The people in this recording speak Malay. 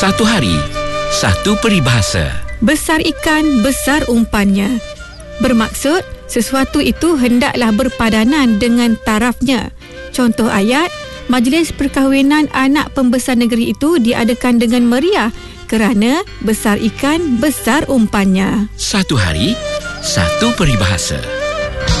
Satu hari, satu peribahasa. Besar ikan, besar umpannya. Bermaksud, sesuatu itu hendaklah berpadanan dengan tarafnya. Contoh ayat, majlis perkahwinan anak pembesar negeri itu diadakan dengan meriah kerana besar ikan, besar umpannya. Satu hari, satu peribahasa.